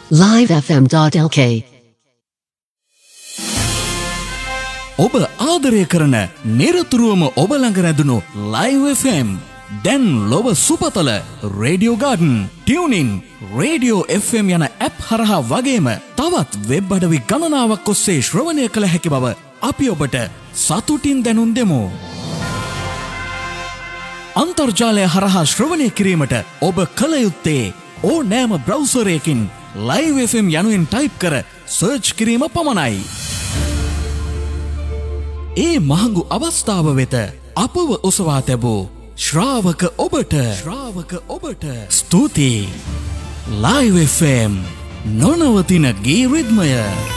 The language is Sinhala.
livefm.lk ඔබ ආදරය කරන නිරතුරුවම ඔබ ළඟ රැඳුණු Live FM දැන් ලොව සුපතල Radio Garden, TuneIn, Radio FM යන ඇප් හරහා වගේම තවත් වෙබ් අඩවි ගණනාවක් ඔස්සේ ශ්‍රවණය කළ හැකි බව අපි ඔබට සතුටින් දැනුම් දෙමු. අන්තර්ජාලය හරහා ශ්‍රවණය කිරීමට ඔබ කළ යුත්තේ ඕනෑම බ්‍රවුසරයකින් Live FM යනුවෙන් ටයිප් කර සර්ච් කිරීම පමණයි. ඒ මහඟු අවස්ථාව වෙත අපව ඔසවා තැබූ ශ්‍රාවක ඔබට ස්තුතියි. Live FM නොනවතින ගී රිද්මය.